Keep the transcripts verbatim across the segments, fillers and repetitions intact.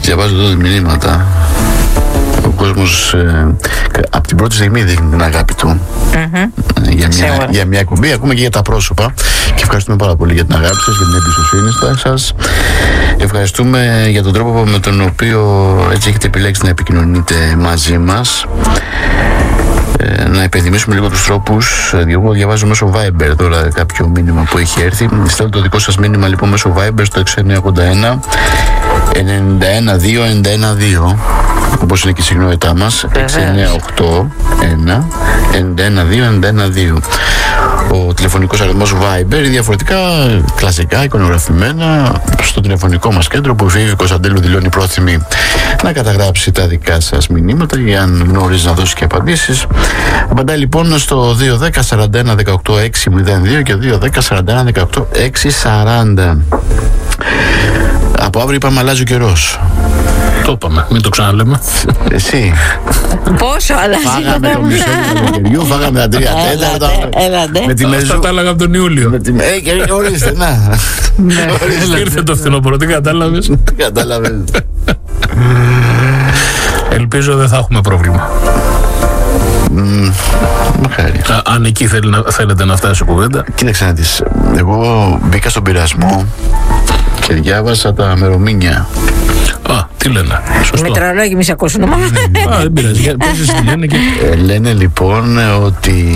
Διαβάζω εδώ μηνύματα. Ο κόσμος ε, από την πρώτη στιγμή δείχνει την αγάπη του mm-hmm. για, μια, για μια εκπομπή, ακούμε και για τα πρόσωπα. Και ευχαριστούμε πάρα πολύ για την αγάπη σας, για την εμπιστοσύνη σας. Ευχαριστούμε για τον τρόπο με τον οποίο έτσι έχετε επιλέξει να επικοινωνείτε μαζί μας. Ε, να υπενθυμίσουμε λίγο τους τρόπους. Εγώ διαβάζω μέσω Viber τώρα κάποιο μήνυμα που έχει έρθει. Στέλνετε το δικό σας μήνυμα λοιπόν μέσω Viber στο έξι εννιά ογδόντα ένα ενενήντα ένα δύο ενενήντα ένα δύο, όπως είναι και η συχνότητά μας, έξι εννιά οκτώ ένα ενενήντα ένα δύο ενενήντα ένα δύο. Ο τηλεφωνικός αριθμός Viber, διαφορετικά κλασικά εικονογραφημένα στο τηλεφωνικό μας κέντρο που η Φίβη Κωνσταντέλου δηλώνει πρόθυμη να καταγράψει τα δικά σας μηνύματα για αν γνωρίζει να δώσει και απαντήσεις. Απαντάει λοιπόν στο δύο ένα μηδέν σαράντα ένα δεκαοκτώ έξι μηδέν δύο και δύο ένα μηδέν σαράντα ένα δεκαοκτώ έξι σαράντα. Από αύριο είπαμε αλλάζει ο καιρός. Το είπαμε, μην το ξαναλέμε. Εσύ. Πόσο αλλάζει. Φάγαμε το μισό του καλοκαιριού, φάγαμε τα τρία τέταρτα. Με τη μεζού. Αυτά τα έλεγα από τον Ιούλιο. Ε, ορίστε, να. Ήρθε το φθινόπωρο, τι κατάλαβες. Τι κατάλαβες. Ελπίζω δεν θα έχουμε πρόβλημα. Μακάρι. Αν εκεί θέλετε να φτάσει η κουβέντα. Κοίταξε να δεις. Εγώ μπήκα στον πειρασμό και διάβασα τα μερομήνια. Α, τι λένε. Σωστό. Μετρολόγοι μη σε ακούσουν. Α, δεν πειράζει. Πες τι λένε και... ε, λένε λοιπόν ότι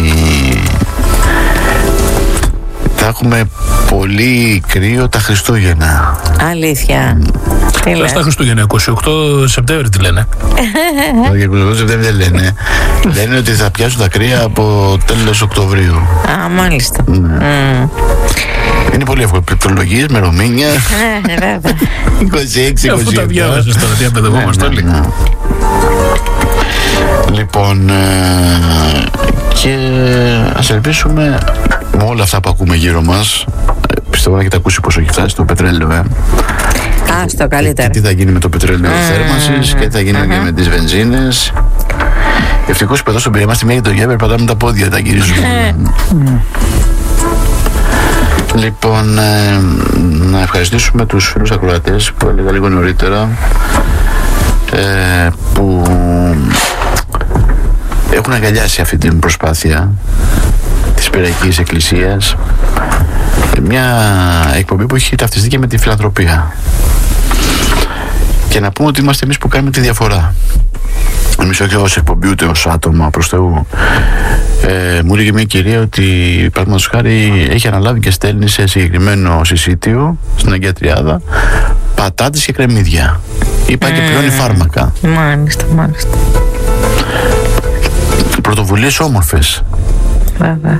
θα έχουμε πολύ κρύο τα Χριστούγεννα. Αλήθεια. Τι λες. Τα Χριστούγεννα, είκοσι οκτώ Σεπτέμβρη τι λένε. Όχι, είκοσι οκτώ Σεπτέμβρη δεν λένε. Λένε ότι θα πιάσουν τα κρύα από τέλος Οκτωβρίου. Α, μάλιστα. Ναι. Mm. Είναι πολύ εύκολο. Πληκτρολογίες, μερομήνια. Ναι, βέβαια. είκοσι έξι είκοσι επτά. Αφού τα διάβαζες τώρα, τι απαιδευόμαστε όλοι. Λοιπόν, και ας ελπίσουμε με όλα αυτά που ακούμε γύρω μας, πιστεύω να έχετε ακούσει πόσο έχει φτάσει το πετρέλαιο, ε. Άστο, καλύτερα. Και τι θα γίνει με το πετρέλαιο mm. θέρμανσης και τι θα γίνει mm-hmm. και με τις βενζίνες. Ευτυχώς που εδώ στον Πειραιά στη Μέγη το Γέμπερ πατάμε τα πόδια, τα γυρίζουμε. Mm. Λοιπόν, ε, να ευχαριστήσουμε τους φίλους ακροατές που έλεγα λίγο νωρίτερα, ε, που έχουν αγκαλιάσει αυτή την προσπάθεια της Πυριακής Εκκλησίας, μια εκπομπή που έχει ταυτιστεί και με τη φιλανθρωπία, και να πούμε ότι είμαστε εμείς που κάνουμε τη διαφορά. Εμείς όχι ως εκπομπή ούτε ως άτομα, προς Θεού. Ε, μου έλεγε μια κυρία ότι παραδείγματος χάρη έχει αναλάβει και στέλνει σε συγκεκριμένο συσίτιο στην Αγία Τριάδα πατάτες και κρεμμύδια. Είπα mm. και πληρώνει φάρμακα. Μάλιστα, μάλιστα. Πρωτοβουλίες όμορφες. Βέβαια.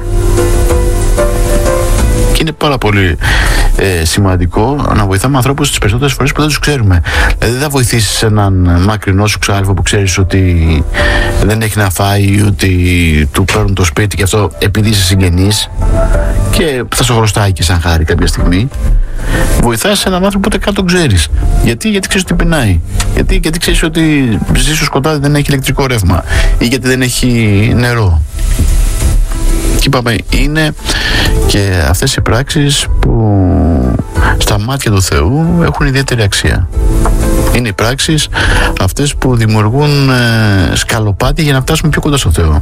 Και είναι πάρα πολύ ε, σημαντικό να βοηθάμε ανθρώπους τις περισσότερες φορές που δεν τους ξέρουμε. Δηλαδή δεν θα βοηθήσεις έναν μακρινό σου ξάδελφο που ξέρεις ότι δεν έχει να φάει, ότι του παίρνουν το σπίτι και αυτό επειδή είσαι συγγενής και θα σου χρωστάει και σαν χάρη κάποια στιγμή. Βοηθάς έναν άνθρωπο που ούτε καν τον ξέρεις. Γιατί, γιατί ξέρεις ότι πεινάει. Γιατί, γιατί ξέρεις ότι ζει στο σκοτάδι, δεν έχει ηλεκτρικό ρεύμα ή γιατί δεν έχει νερό. Και είπαμε, είναι και αυτές οι πράξεις που στα μάτια του Θεού έχουν ιδιαίτερη αξία. Είναι οι πράξεις αυτές που δημιουργούν ε, σκαλοπάτι για να φτάσουμε πιο κοντά στο Θεό.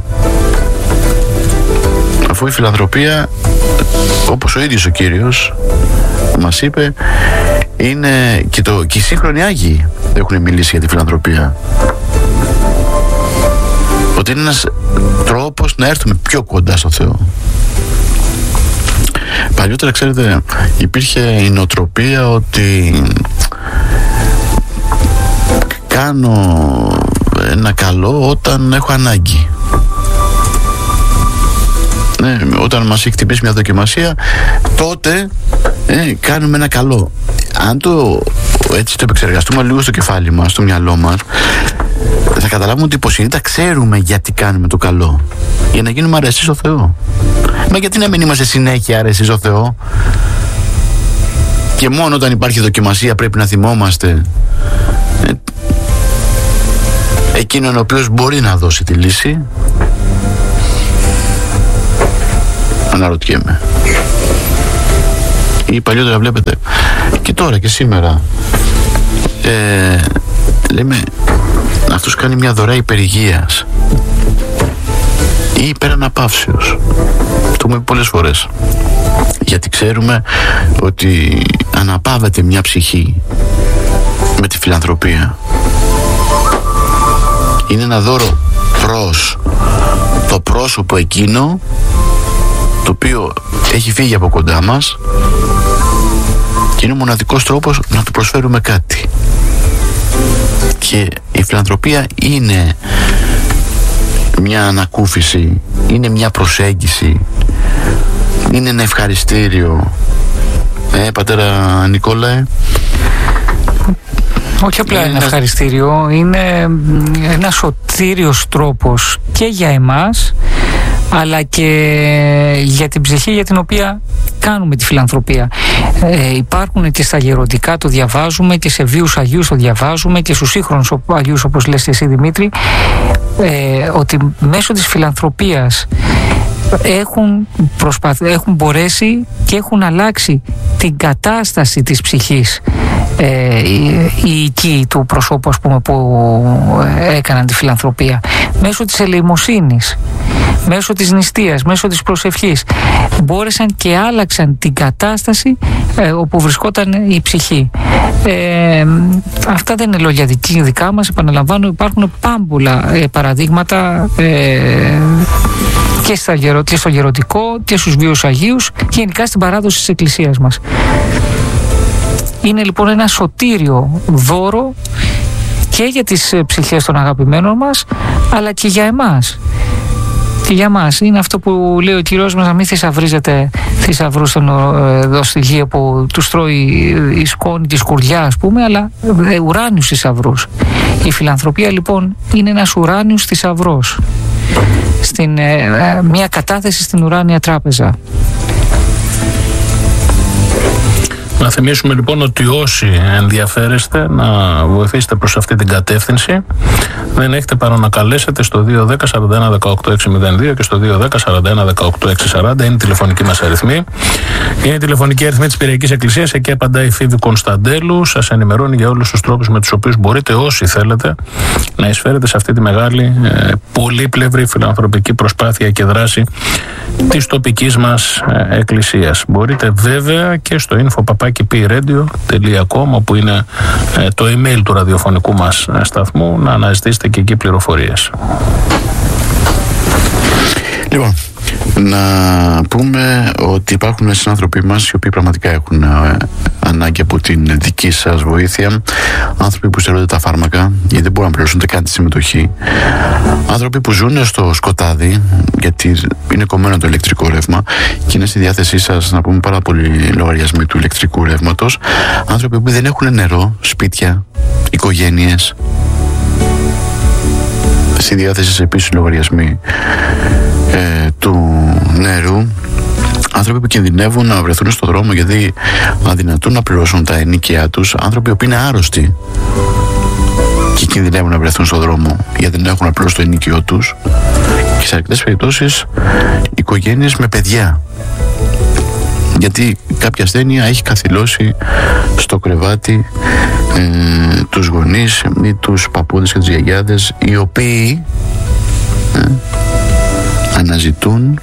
Αφού η φιλανθρωπία, όπως ο ίδιος ο Κύριος μας είπε, είναι και, το, και οι σύγχρονοι Άγιοι έχουν μιλήσει για τη φιλανθρωπία, ότι είναι ένας τρόπος να έρθουμε πιο κοντά στο Θεό. Παλιότερα, ξέρετε, υπήρχε η νοοτροπία ότι κάνω ένα καλό όταν έχω ανάγκη. Ναι, όταν μας έχει χτυπήσει μια δοκιμασία, τότε ε, κάνουμε ένα καλό. Αν το έτσι το επεξεργαστούμε λίγο στο κεφάλι μας, στο μυαλό μας, θα καταλάβουμε ότι υποσυνείδητα ξέρουμε γιατί κάνουμε το καλό. Για να γίνουμε αρεστοί στο Θεό. Μα γιατί να μην είμαστε συνέχεια αρεστοί στο Θεό? Και μόνο όταν υπάρχει δοκιμασία πρέπει να θυμόμαστε ε, εκείνον ο οποίος μπορεί να δώσει τη λύση. Αναρωτιέμαι. Ή παλιότερα, βλέπετε, και τώρα και σήμερα, ε, λέμε αυτός κάνει μια δωρεά υπερηγείας ή υπεραναπαύσεως. Το έχουμε πει πολλές φορές, γιατί ξέρουμε ότι αναπαύεται μια ψυχή με τη φιλανθρωπία. Είναι ένα δώρο προς το πρόσωπο εκείνο το οποίο έχει φύγει από κοντά μας και είναι ο μοναδικός τρόπος να του προσφέρουμε κάτι. Και η φιλανθρωπία είναι μια ανακούφιση, είναι μια προσέγγιση, είναι ένα ευχαριστήριο. Ε, πατέρα Νικόλαε? Όχι απλά ένα ευχαριστήριο, είναι ένα σωτήριος τρόπος και για εμάς, αλλά και για την ψυχή για την οποία κάνουμε τη φιλανθρωπία. Ε, υπάρχουν και στα γεροντικά, το διαβάζουμε, και σε βίους Αγίους το διαβάζουμε, και στους σύγχρονους Αγίους, όπως λες εσύ Δημήτρη, ε, ότι μέσω της φιλανθρωπίας έχουν, προσπαθ... έχουν μπορέσει και έχουν αλλάξει την κατάσταση της ψυχής ε, οι, οι οικοί του προσώπου, ας πούμε, που έκαναν τη φιλανθρωπία, μέσω της ελεημοσύνης, μέσω της νηστείας, μέσω της προσευχής, μπόρεσαν και άλλαξαν την κατάσταση ε, όπου βρισκόταν η ψυχή. Ε, αυτά δεν είναι λόγια δική, δικά μας, επαναλαμβάνω, υπάρχουν πάμπολα ε, παραδείγματα ε, και, στα γερο, και στο γεροντικό και στους βίους Αγίους και γενικά στην παράδοση της Εκκλησίας μας. Είναι λοιπόν ένα σωτήριο δώρο και για τις ψυχές των αγαπημένων μας, αλλά και για εμάς. Και για μας είναι αυτό που λέει ο Κύριος μας, να μην θησαυρίζετε θησαυρούς εδώ στη γη που τους τρώει η σκόνη της σκουριά, ας πούμε, αλλά ουράνιους θησαυρούς. Η φιλανθρωπία λοιπόν είναι ένας ουράνιος θησαυρός, στην, ε, μια κατάθεση στην ουράνια τράπεζα. Να θυμίσουμε λοιπόν ότι όσοι ενδιαφέρεστε να βοηθήσετε προς αυτή την κατεύθυνση, δεν έχετε παρά να καλέσετε στο δύο δέκα σαράντα ένα δεκαοκτώ εξακόσια δύο και στο δύο δέκα σαράντα ένα δεκαοκτώ εξακόσια σαράντα. Είναι η τηλεφωνική μας αριθμή. Είναι η τηλεφωνική αριθμή της Πυριακής Εκκλησίας. Εκεί απαντάει η Φίβη Κωνσταντέλου. Σας ενημερώνει για όλους τους τρόπους με τους οποίους μπορείτε, όσοι θέλετε, να εισφέρετε σε αυτή τη μεγάλη, ε, πολύπλευρη φιλανθρωπική προσπάθεια και δράση της τοπικής μας ε, εκκλησίας. Μπορείτε βέβαια και στο info παπάκι πι ρέντιο τελεία κομ, όπου είναι ε, το email του ραδιοφωνικού μας ε, σταθμού, να αναζητήσετε και εκεί πληροφορίες. Λοιπόν, να πούμε ότι υπάρχουν συνάνθρωποι μας οι οποίοι πραγματικά έχουν ε, ανάγκη από την δική σας βοήθεια. Άνθρωποι που στερούνται τα φάρμακα γιατί δεν μπορούν να πληρώσουν καν τη συμμετοχή. Άνθρωποι που ζουν στο σκοτάδι γιατί είναι κομμένο το ηλεκτρικό ρεύμα και είναι στη διάθεσή σας, να πούμε, πάρα πολλοί λογαριασμοί του ηλεκτρικού ρεύματος. Άνθρωποι που δεν έχουν νερό, σπίτια, οικογένειες. Στη διάθεση σας επίσης λογαριασμοί ε, του νερού. Άνθρωποι που κινδυνεύουν να βρεθούν στον δρόμο γιατί αδυνατούν να πληρώσουν τα ενοίκια τους. Άνθρωποι που είναι άρρωστοι και κινδυνεύουν να βρεθούν στον δρόμο γιατί δεν έχουν να πληρώσουν το ενοίκιο τους. Και σε αρκετές περιπτώσεις οικογένειες με παιδιά, γιατί κάποια ασθένεια έχει καθυλώσει στο κρεβάτι ε, τους γονείς ή τους παππούδες και τις γιαγιάδες, οι οποίοι ε, αναζητούν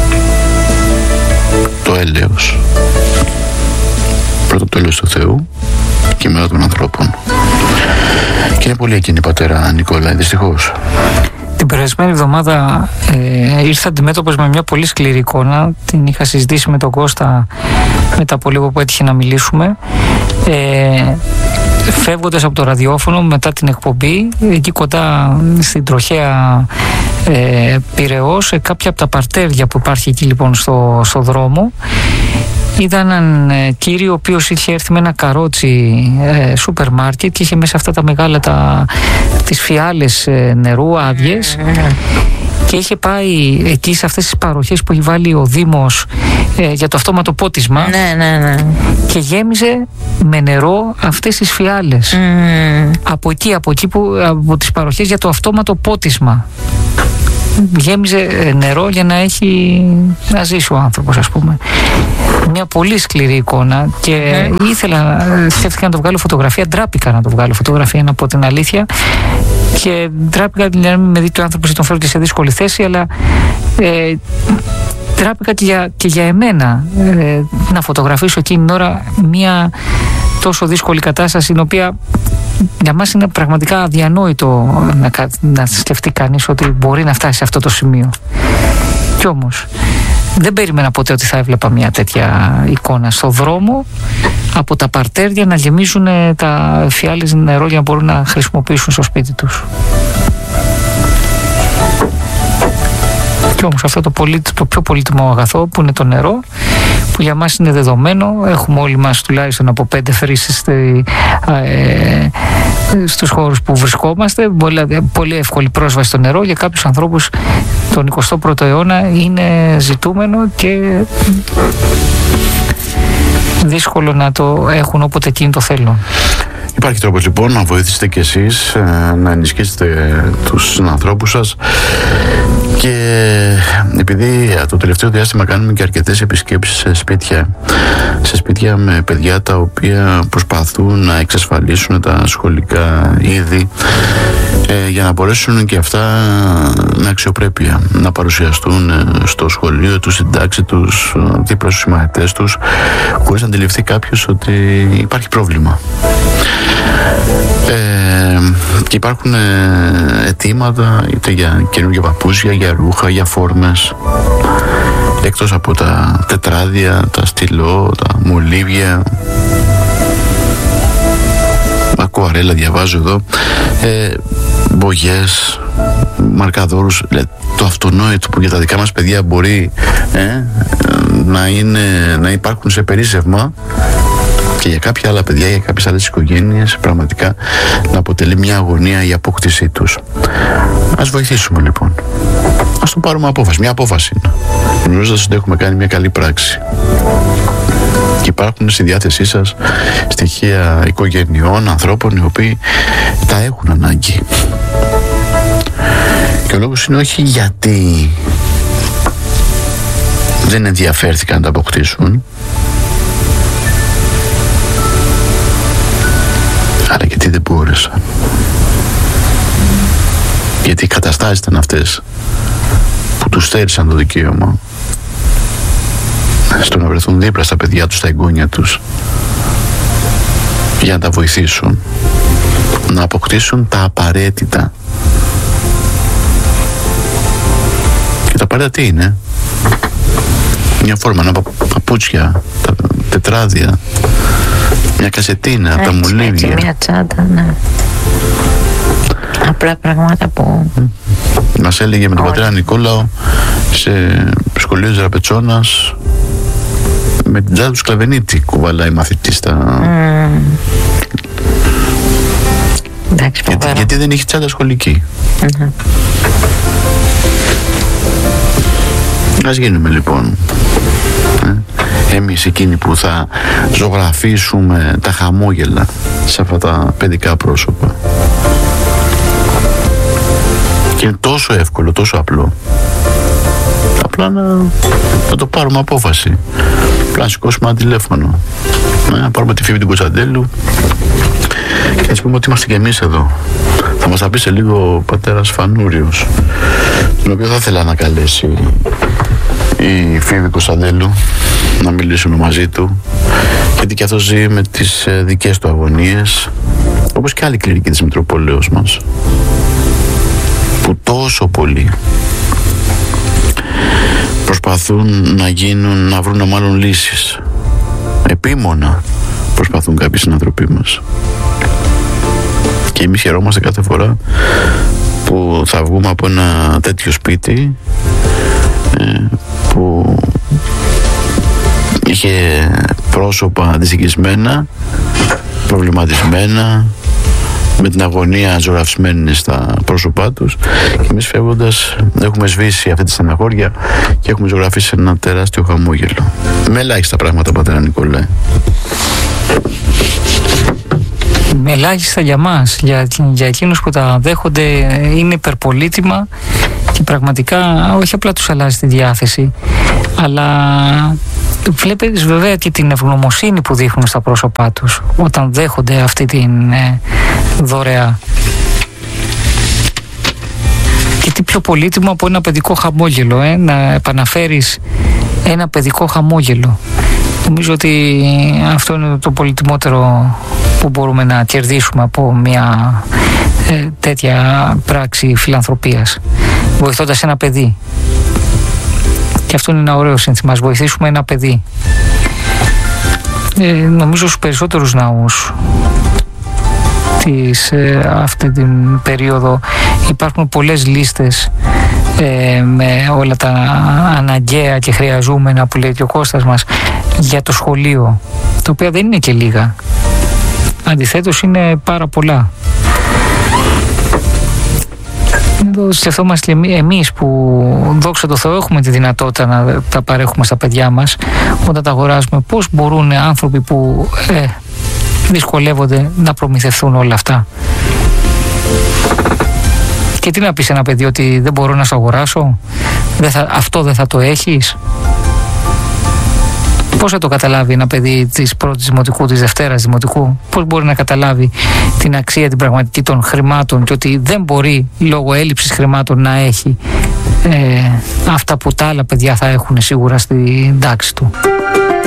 το έλεος, πρώτα το έλεος του Θεού και μετά των ανθρώπων. Και είναι πολύ εκείνη, πατέρα Νικόλα, δυστυχώς. Την περασμένη εβδομάδα ε, ήρθα αντιμέτωπος με μια πολύ σκληρή εικόνα. Την είχα συζητήσει με τον Κώστα μετά από λίγο που έτυχε να μιλήσουμε. Ε, φεύγοντας από το ραδιόφωνο μετά την εκπομπή, εκεί κοντά στην τροχέα ε, Πειραιώς, σε κάποια από τα παρτέρια που υπάρχει εκεί λοιπόν στο, στο δρόμο, είδα έναν ε, κύριο ο οποίος είχε έρθει με ένα καρότσι ε, σούπερ μάρκετ και είχε μέσα αυτά τα μεγάλα τα, τις φιάλες ε, νερού άδειες και είχε πάει εκεί σε αυτές τις παροχές που έχει βάλει ο Δήμος ε, για το αυτόματο πότισμα. Ναι, ναι, ναι. Και γέμιζε με νερό αυτές τις φιάλες. Mm. Από εκεί, από εκεί που, από τις παροχές για το αυτόματο πότισμα. γέμιζε νερό για να έχει να ζήσει ο άνθρωπος, ας πούμε. Μια πολύ σκληρή εικόνα και mm. ήθελα, σκέφτηκα να το βγάλω φωτογραφία, ντράπηκα να το βγάλω φωτογραφία, να πω την αλήθεια, και ντράπηκα να μην με δει το άνθρωπος, τον φέρω και σε δύσκολη θέση, αλλά ε, ντράπηκα και για, και για εμένα ε, να φωτογραφίσω εκείνη την ώρα μια τόσο δύσκολη κατάσταση, την οποία για μας είναι πραγματικά αδιανόητο να, να σκεφτεί κανείς ότι μπορεί να φτάσει σε αυτό το σημείο. Κι όμως δεν περίμενα ποτέ ότι θα έβλεπα μια τέτοια εικόνα στο δρόμο, από τα παρτέρια να γεμίζουν τα φιάλες νερό για να μπορούν να χρησιμοποιήσουν στο σπίτι τους. Και όμως αυτό το, πολύ, το πιο πολύτιμο αγαθό που είναι το νερό, που για μας είναι δεδομένο, έχουμε όλοι μας τουλάχιστον από πέντε φρύσεις στη, ε, στους χώρους που βρισκόμαστε, πολύ, πολύ εύκολη πρόσβαση στο νερό. Για κάποιους ανθρώπους τον εικοστό πρώτο αιώνα είναι ζητούμενο και δύσκολο να το έχουν όποτε εκείνοι το θέλουν. Υπάρχει τρόπος λοιπόν να βοηθήσετε κι εσείς, να ενισχύσετε τους συνανθρώπους σας, και επειδή το τελευταίο διάστημα κάνουμε και αρκετές επισκέψεις σε σπίτια, σε σπίτια με παιδιά τα οποία προσπαθούν να εξασφαλίσουν τα σχολικά είδη, ε, για να μπορέσουν και αυτά με αξιοπρέπεια να παρουσιαστούν στο σχολείο τους, στην τάξη τους, δίπλα στους συμμαθητές τους, χωρίς να αντιληφθεί κάποιος ότι υπάρχει πρόβλημα. Ε, και υπάρχουν ε, αιτήματα είτε για καινούργια παπούτσια, για ρούχα, για φόρμες, εκτός από τα τετράδια, τα στυλό, τα μολύβια, ακουαρέλα διαβάζω εδώ, ε, μπογιές, μαρκαδόρους, το αυτονόητο που για τα δικά μας παιδιά μπορεί ε, να, είναι, να υπάρχουν σε περίσσευμα, και για κάποια άλλα παιδιά, για κάποιες άλλες οικογένειες πραγματικά να αποτελεί μια αγωνία η απόκτησή τους. Ας βοηθήσουμε λοιπόν. Ας το πάρουμε απόφαση. Μια απόφαση είναι. Γνωρίζοντας ότι έχουμε κάνει μια καλή πράξη. Και υπάρχουν στη διάθεσή σας στοιχεία οικογενειών, ανθρώπων οι οποίοι τα έχουν ανάγκη. Και ο λόγος είναι όχι γιατί δεν ενδιαφέρθηκαν να τα αποκτήσουν, αλλά γιατί δεν μπόρεσαν. Γιατί οι καταστάσεις ήταν αυτές που τους στέρισαν το δικαίωμα στο να βρεθούν δίπλα στα παιδιά τους, στα εγγόνια τους, για να τα βοηθήσουν να αποκτήσουν τα απαραίτητα. Και τα απαραίτητα τι είναι? Μια φόρμα, ένα παπούτσια, τα τετράδια, μια κασετίνα, έτσι, τα μολύβια. Μια τσάντα, ναι. Απλά πράγματα που... Μας έλεγε με τον πατέρα Νικόλαο σε σχολείο Ζεραπετσόνας, με την τσάντα του Σκλαβενίτη κουβαλάει μαθητής τα... Mm. Εντάξει, γιατί, γιατί δεν έχει τσάντα σχολική. Mm-hmm. Ας γίνουμε λοιπόν ε, εμείς εκείνοι που θα ζωγραφίσουμε τα χαμόγελα σε αυτά τα παιδικά πρόσωπα. Και είναι τόσο εύκολο, τόσο απλό. Απλά να, να το πάρουμε απόφαση. Απλά να σηκώσουμε ένα τηλέφωνο, να πάρουμε τη Φίβη την Κωνσταντέλου και να της πούμε ότι είμαστε και εμείς εδώ. Θα μας τα πει σε λίγο ο πατέρας Φανούριος, τον οποίο θα ήθελα να καλέσει η Φίβη Κωνσταντέλου να μιλήσουν μαζί του, γιατί και αυτός ζει με τις δικές του αγωνίες, όπως και άλλοι κληρικοί της Μητροπολέως μας, που τόσο πολύ προσπαθούν να γίνουν, να βρουν μάλλον λύσεις. Επίμονα προσπαθούν κάποιοι συνανθρωποί μας. Και εμείς χαιρόμαστε κάθε φορά που θα βγούμε από ένα τέτοιο σπίτι ε, που είχε πρόσωπα αντισυγγισμένα, προβληματισμένα, με την αγωνία ζωγραφισμένη στα πρόσωπά τους, και εμείς φεύγοντας έχουμε σβήσει αυτή τη στεναχώρια και έχουμε ζωγραφίσει ένα τεράστιο χαμόγελο. Με ελάχιστα πράγματα, πατέρα Νικολάη. Με ελάχιστα για μας, για, για εκείνους που τα δέχονται είναι υπερπολίτημα Και πραγματικά όχι απλά τους αλλάζει τη διάθεση, αλλά βλέπεις βέβαια και την ευγνωμοσύνη που δείχνουν στα πρόσωπά τους όταν δέχονται αυτή την ε, δωρεά. Και τι πιο πολύτιμο από ένα παιδικό χαμόγελο, ε, να επαναφέρεις ένα παιδικό χαμόγελο. Νομίζω ότι αυτό είναι το πολύτιμότερο που μπορούμε να κερδίσουμε από μια ε, τέτοια πράξη φιλανθρωπίας, βοηθώντας ένα παιδί. Και αυτό είναι ένα ωραίο σύνθημα, ας βοηθήσουμε ένα παιδί. Ε, νομίζω στους περισσότερους ναούς της, ε, αυτή την περίοδο υπάρχουν πολλές λίστες ε, με όλα τα αναγκαία και χρειαζόμενα που λέει και ο Κώστας μας για το σχολείο, τα οποία δεν είναι και λίγα, αντιθέτως είναι πάρα πολλά. Εδώ σκεφτόμαστε εμείς που δόξα τω Θεώ έχουμε τη δυνατότητα να τα παρέχουμε στα παιδιά μας όταν τα αγοράζουμε, πώς μπορούν άνθρωποι που ε, δυσκολεύονται να προμηθευτούν όλα αυτά. Και τι να πεις ένα παιδί, ότι δεν μπορώ να σου αγοράσω, δεν θα, αυτό δεν θα το έχεις? Πώς θα το καταλάβει ένα παιδί της πρώτης δημοτικού, της δευτέρας δημοτικού? Πώς μπορεί να καταλάβει την αξία, την πραγματική των χρημάτων και ότι δεν μπορεί λόγω έλλειψης χρημάτων να έχει ε, αυτά που τα άλλα παιδιά θα έχουν σίγουρα στην τάξη του?